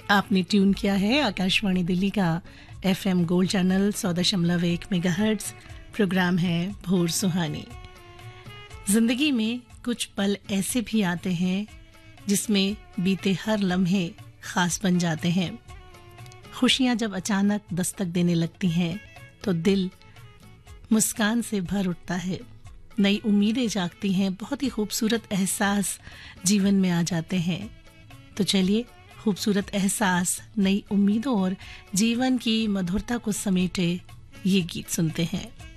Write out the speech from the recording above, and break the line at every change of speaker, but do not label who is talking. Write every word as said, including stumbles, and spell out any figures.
आपने ट्यून किया है आकाशवाणी दिल्ली का एफएम गोल्ड चैनल सौ दशमलव एक मेगाहर्ट्ज़। प्रोग्राम है भोर सुहानी। जिंदगी में कुछ पल ऐसे भी आते हैं जिसमें बीते हर लम्हे खास बन जाते हैं। खुशियां जब अचानक दस्तक देने लगती हैं तो दिल मुस्कान से भर उठता है, नई उम्मीदें जागती हैं, बहुत ही खूबसूरत एहसास जीवन में आ जाते हैं। तो चलिए खूबसूरत एहसास, नई उम्मीदों और जीवन की मधुरता को समेटे ये गीत सुनते हैं।